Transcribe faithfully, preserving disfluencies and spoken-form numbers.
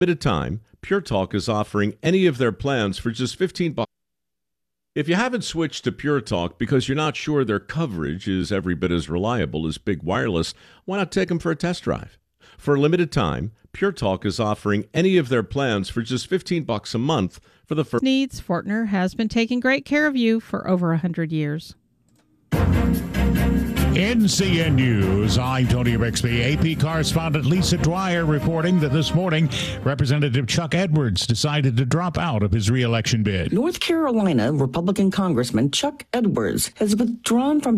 At a time, Pure Talk is offering any of their plans for just fifteen bucks. If you haven't switched to Pure Talk because you're not sure their coverage is every bit as reliable as Big Wireless, why not take them for a test drive? For a limited time, Pure Talk is offering any of their plans for just fifteen bucks a month for the first needs. Fortner has been taking great care of you for over one hundred years. N C N News, I'm Tony Bixby. A P correspondent Lisa Dwyer reporting that this morning, Representative Chuck Edwards decided to drop out of his re-election bid. North Carolina Republican Congressman Chuck Edwards has withdrawn from